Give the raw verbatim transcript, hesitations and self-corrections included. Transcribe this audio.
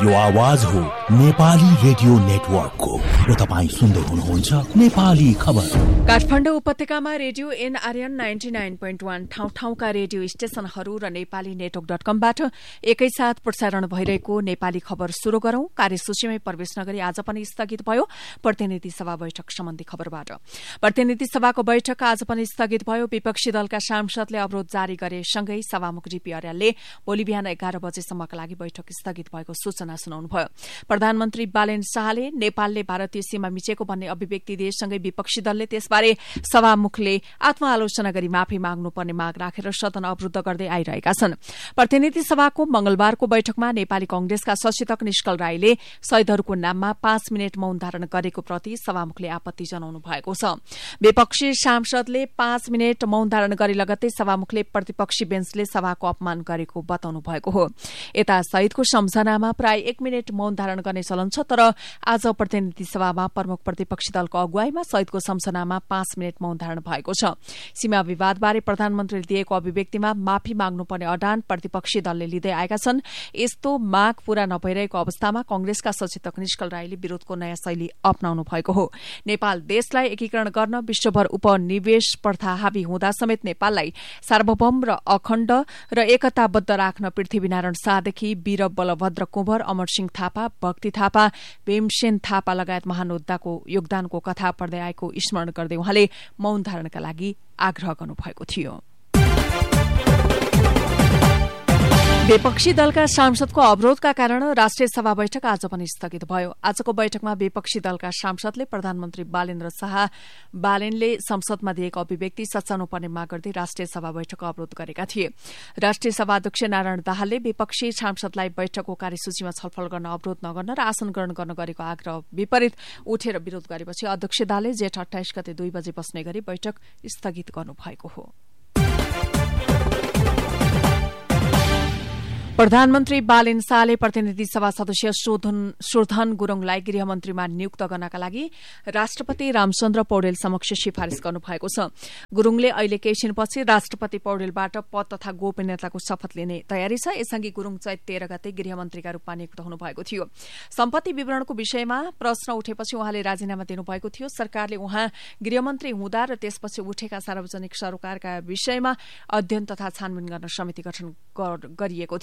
यो आवाज हो नेपाली रेडियो नेटवर्कको र तपाईँ सुन्दै हुनुहुन्छ नेपाली खबर। काठमाडौँ उपत्यकामा radio NRN ninety nine point one ठाउँ ठाउँका रेडियो स्टेशनहरू र नेपाली नेटवर्क डट कमबाट एकैसाथ प्रसारण भइरहेको नेपाली खबर शुरू गरौं। कार्यसूचीमै प्रवेश नगरी आज पनि स्थगित भयो प्रतिनिधि सभा बैठक सम्बन्धी खबरबाट। प्रतिनिधि सभाको बैठक आज पनि स्थगित भयो। विपक्षी दलका सांसदले अवरोध जारी गरेसँगै सभामुख डीपी अर्यालले भोलि बिहान एघार बजेसम्मका लागि बैठक स्थगित भएको सूचना सुनाउनुभयो। प्रधानमन्त्री बालेन शाहले नेपालले भारतीय सीमा मिचेको भन्ने अभिव्यक्ति दिएसँगै विपक्षी दलले त्यसबारे सभामुखले आत्मआलोचना गरी माफी माग्नुपर्ने माग राखेर सदन अवरूद्ध गर्दै आइरहेका छन्। प्रतिनिधि सभाको मंगलबारको बैठकमा नेपाली कंग्रेसका सचेतक निष्कल राईले शहीदहरूको नाममा पाँच मिनट मौन धारण गरेको प्रति सभामुखले आपत्ति जनाउनु भएको छ। विपक्षी सांसदले पाँच मिनट मौन धारण गरे लगत्तै सभामुखले प्रतिपक्षी बेन्चले सभाको अपमान गरेको बताउनु भएको हो। यता शहीदको सम्झनामा प्राय एक मिनट मौन धारण गर्ने चलन छ, तर आज प्रतिनिधि सभामा प्रमुख प्रतिपक्षी दलको अगुवाईमा शहीदको सम्झनामा पाँच मिनट मौन धारण भएको छ। सीमा विवादबारे प्रधानमन्त्रीले दिएको अभिव्यक्तिमा माफी माग्नुपर्ने अडान प्रतिपक्षी दलले लिँदै आएका छन्। यस्तो माग पूरा नभइरहेको अवस्थामा कंग्रेसका सचेतक निष्कल राईले विरोधको नयाँ शैली अपनाउनु भएको हो। नेपाल देशलाई एकीकरण गर्न विश्वभर उपनिवेश प्रथा हावी हुँदा समेत नेपाललाई सार्वभौम र अखण्ड र एकताबद्ध राख्न पृथ्वीनारायण शाहदेखि वीर बलभद्र कुँवर, अमरसिंह थापा, भक्ति थापा, भीमसेन थापा लगायत महानुद्धाको योगदानको कथा पढ्दै आएको स्मरण गर्दै उहाँले मौन धारणका लागि आग्रह गर्नुभएको थियो। विपक्षी दलका सांसदको अवरोधका कारण राष्ट्रिय सभा बैठक आज पनि स्थगित भयो। आजको बैठकमा विपक्षी दलका सांसदले प्रधानमन्त्री बालेन्द्र शाह बालेनले संसदमा दिएको अभिव्यक्ति सच्याउनुपर्ने माग गर्दै राष्ट्रिय सभा बैठक अवरोध गरेका थिए। राष्ट्रिय सभा अध्यक्ष नारायण दाहालले विपक्षी सांसदलाई बैठकको कार्यसूचीमा छलफल गर्न अवरोध नगर्न र आसन ग्रहण गर्न गरेको आग्रह विपरीत उठेर विरोध गरेपछि अध्यक्ष दाहालले जेठ अठाइस गते दुई बजे बस्ने गरी बैठक स्थगित गर्नुभएको हो। प्रधानमन्त्री बालेन शाहले प्रतिनिधि सभा सदस्य शोधन गुरूङलाई गृहमन्त्रीमा नियुक्त गर्नका लागि राष्ट्रपति रामचन्द्र पौडेल समक्ष सिफारिश गर्नुभएको छ। गुरूङले अहिले केही छिनपछि राष्ट्रपति पौडेलबाट पद तथा गोपनीयताको शपथ लिने तयारी छ। यसअघि गुरूङ चैत तेह्र गते गृहमन्त्रीका रूपमा नियुक्त हुनुभएको थियो। सम्पत्ति विवरणको विषयमा प्रश्न उठेपछि उहाँले राजीनामा दिनुभएको थियो। सरकारले उहाँ गृहमन्त्री हुँदा र त्यसपछि उठेका सार्वजनिक सरोकारका विषयमा अध्ययन तथा छानबिन गर्न समिति गठन गरिएको